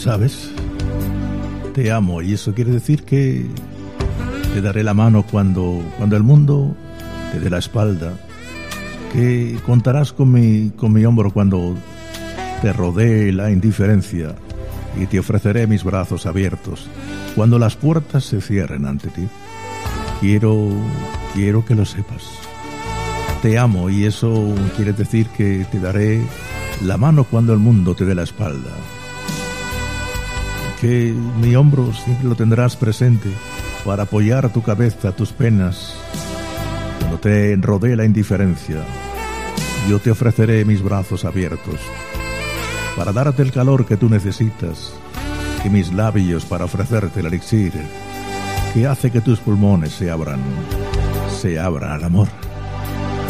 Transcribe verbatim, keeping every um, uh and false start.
¿Sabes? Te amo y eso quiere decir que te daré la mano cuando, cuando el mundo te dé la espalda, que contarás con mi, con mi hombro cuando te rodee la indiferencia y te ofreceré mis brazos abiertos cuando las puertas se cierren ante ti. Quiero, quiero que lo sepas. Te amo y eso quiere decir que te daré la mano cuando el mundo te dé la espalda. Que mi hombro siempre lo tendrás presente para apoyar tu cabeza, tus penas. Cuando te rodee la indiferencia, yo te ofreceré mis brazos abiertos para darte el calor que tú necesitas y mis labios para ofrecerte el elixir que hace que tus pulmones se abran, se abran al amor.